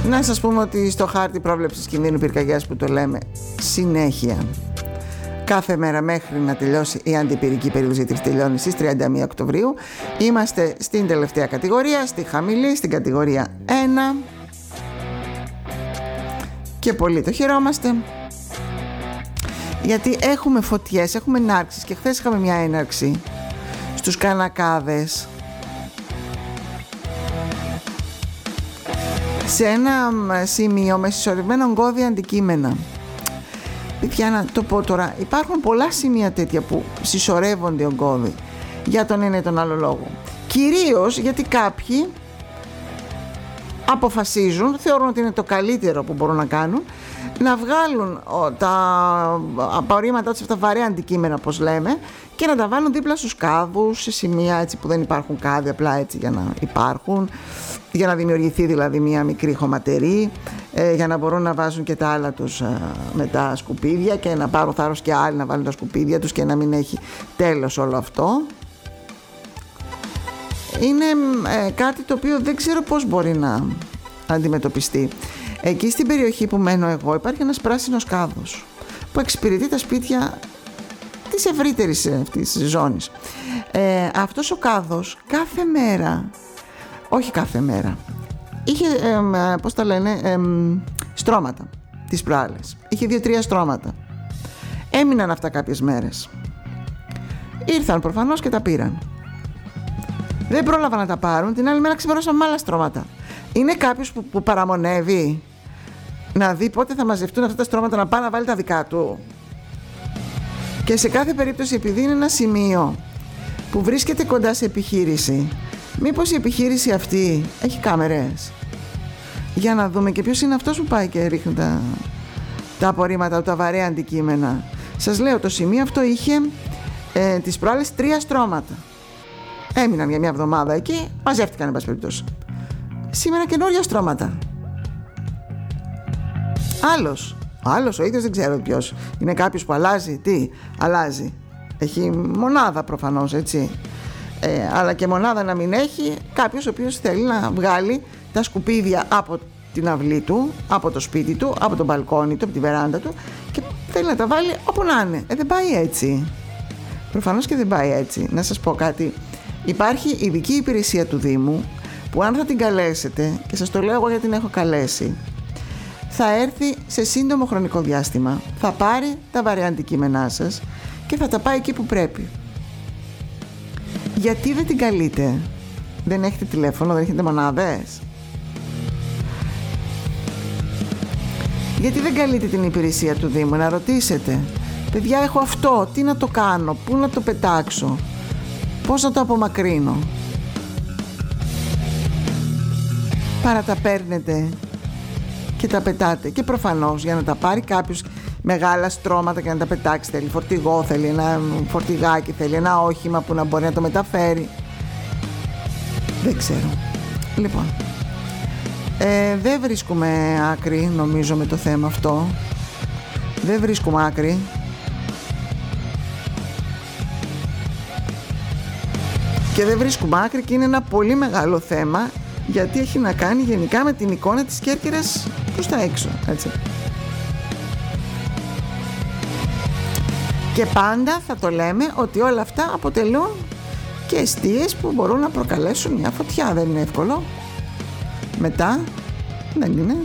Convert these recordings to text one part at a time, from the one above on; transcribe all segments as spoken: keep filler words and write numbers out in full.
Να σας πούμε ότι στο χάρτη πρόβλεψης κινδύνου πυρκαγιάς που το λέμε συνέχεια κάθε μέρα μέχρι να τελειώσει η αντιπυρική περίοδος, γιατί τελειώνει στις τριάντα μία Οκτωβρίου, είμαστε στην τελευταία κατηγορία, στη χαμηλή, στην κατηγορία ένα, και πολύ το χαιρόμαστε, γιατί έχουμε φωτιές, έχουμε ενάρξεις, και χθες είχαμε μια έναρξη στους Κανακάδες σε ένα σημείο με συσσωρευμένα ογκώδια αντικείμενα. Παιδιά, να το πω τώρα, υπάρχουν πολλά σημεία τέτοια που συσσωρεύονται ογκώδη για τον ένα ή τον άλλο λόγο. Κυρίως γιατί κάποιοι αποφασίζουν, θεωρούν ότι είναι το καλύτερο που μπορούν να κάνουν, να βγάλουν τα απορρίμματά τους, αυτά τα βαρέα αντικείμενα όπως λέμε, και να τα βάλουν δίπλα στους κάδους, σε σημεία έτσι που δεν υπάρχουν κάδοι, απλά έτσι για να υπάρχουν, για να δημιουργηθεί δηλαδή μια μικρή χωματερή, ε, για να μπορούν να βάζουν και τα άλλα τους ε, με τα σκουπίδια, και να πάρουν θάρρος και άλλοι να βάλουν τα σκουπίδια τους, και να μην έχει τέλος όλο αυτό. Είναι ε, κάτι το οποίο δεν ξέρω πώς μπορεί να αντιμετωπιστεί. Εκεί στην περιοχή που μένω εγώ υπάρχει ένας πράσινος κάδος που εξυπηρετεί τα σπίτια της ευρύτερης αυτής της ζώνης. Ε, αυτός ο κάδος κάθε μέρα, όχι κάθε μέρα, είχε, ε, πώς τα λένε, ε, στρώματα τις προάλλες. Είχε δύο-τρία στρώματα. Έμειναν αυτά κάποιες μέρες. Ήρθαν προφανώς και τα πήραν. Δεν πρόλαβαν να τα πάρουν, την άλλη μέρα ξημερώσαν με άλλα στρώματα. Είναι κάποιος που, που παραμονεύει να δει πότε θα μαζευτούν αυτά τα στρώματα, να πάει να βάλει τα δικά του? Και σε κάθε περίπτωση, επειδή είναι ένα σημείο που βρίσκεται κοντά σε επιχείρηση, μήπως η επιχείρηση αυτή έχει κάμερες? Για να δούμε και ποιος είναι αυτός που πάει και ρίχνει τα, τα απορρίμματα, τα βαρέα αντικείμενα. Σας λέω, το σημείο αυτό είχε ε, τις προάλλες τρία στρώματα. Έμειναν για μια εβδομάδα εκεί, μαζεύτηκαν εν πάση περιπτώσει. Σήμερα καινούργια στρώματα. Άλλος, άλλος ο ίδιος, δεν ξέρω ποιος. Είναι κάποιος που αλλάζει, τι αλλάζει? Έχει μονάδα προφανώς, έτσι. Ε, αλλά και μονάδα να μην έχει, κάποιος ο οποίος θέλει να βγάλει τα σκουπίδια από την αυλή του, από το σπίτι του, από το μπαλκόνι του, από τη βεράντα του, και θέλει να τα βάλει όπου να είναι. Ε, δεν πάει έτσι. Προφανώς και δεν πάει έτσι. Να σας πω κάτι. Υπάρχει ειδική υπηρεσία του Δήμου που, αν θα την καλέσετε, και σας το λέω εγώ γιατί την έχω καλέσει, θα έρθει σε σύντομο χρονικό διάστημα, θα πάρει τα βαρέα αντικείμενά σας και θα τα πάει εκεί που πρέπει. Γιατί δεν την καλείτε? Δεν έχετε τηλέφωνο, δεν έχετε μονάδες? Γιατί δεν καλείτε την υπηρεσία του Δήμου να ρωτήσετε? Παιδιά, έχω αυτό, τι να το κάνω, πού να το πετάξω, πώς να το απομακρύνω? Παρά τα παίρνετε και τα πετάτε. Και προφανώς για να τα πάρει κάποιος μεγάλα στρώματα και να τα πετάξει, θέλει φορτηγό, θέλει ένα φορτηγάκι, θέλει ένα όχημα που να μπορεί να το μεταφέρει. Δεν ξέρω. Λοιπόν, ε, δεν βρίσκουμε άκρη, νομίζω, με το θέμα αυτό. Δεν βρίσκουμε άκρη. Και δεν βρίσκουμε άκρη, και είναι ένα πολύ μεγάλο θέμα, γιατί έχει να κάνει γενικά με την εικόνα της Κέρκυρας προς τα έξω, έτσι. Και πάντα θα το λέμε ότι όλα αυτά αποτελούν και εστίες που μπορούν να προκαλέσουν μια φωτιά. Δεν είναι εύκολο. Μετά δεν είναι.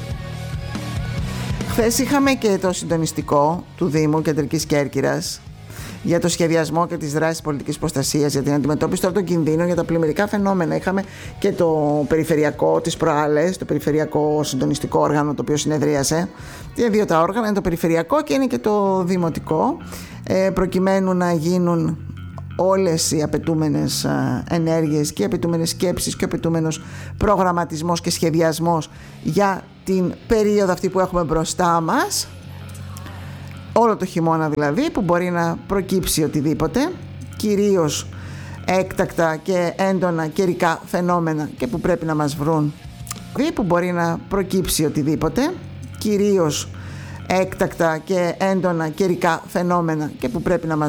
Χθες είχαμε και το συντονιστικό του Δήμου Κεντρικής Κέρκυρας για το σχεδιασμό και τις δράσεις πολιτικής προστασίας, για την αντιμετώπιση των κινδύνων, για τα πλημμυρικά φαινόμενα. Είχαμε και το περιφερειακό τις προάλλες, το περιφερειακό συντονιστικό όργανο, το οποίο συνεδρίασε. Είναι δύο τα όργανα, είναι το περιφερειακό και είναι και το δημοτικό, ε, προκειμένου να γίνουν όλες οι απαιτούμενες ενέργειες και οι απαιτούμενες σκέψεις και ο απαιτούμενος προγραμματισμός και σχεδιασμός για την περίοδο αυτή που έχουμε μπροστά μας, όλο το χειμώνα δηλαδή, που μπορεί να προκύψει οτιδήποτε, κυρίως έκτακτα και έντονα καιρικά φαινόμενα, και που πρέπει να μας βρουν, που μπορεί να προκύψει οτιδήποτε, κυρίως έκτακτα και έντονα καιρικά φαινόμενα, και που πρέπει να μας